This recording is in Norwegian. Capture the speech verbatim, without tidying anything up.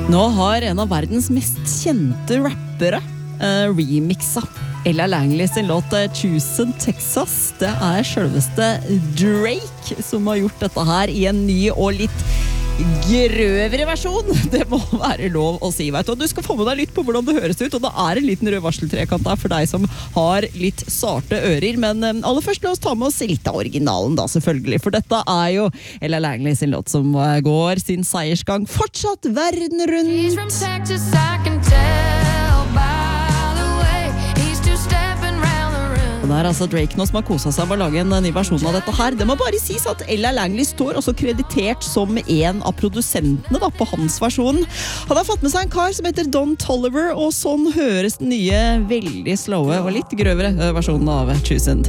Nå har en av verdens mest kjente rappere uh, remixa Ella Langley sin låt Houston, Texas. Det er selveste Drake som har gjort dette her i en ny og litt grøvere versjon. Det må være lov å si, vet du. Og du skal få med deg litt på hvordan det høres ut, og da er en liten rød varseltrekant der for deg som har litt sarte ører. Men um, aller først, la oss ta med oss litt av originalen da, selvfølgelig. For dette er jo Ella Langley sin låt som uh, går sin seiersgang fortsatt verden rundt. Det er altså Drake nå som har koset seg med å lage en ny versjon av dette her. Det må bare sies at Ella Langley står også kreditert som en av produsentene da, på hans versjon. Han har fått med seg en kar som heter Don Toliver, og sånn høres den nye, veldig slowe og litt grøvere versjonen av Houston.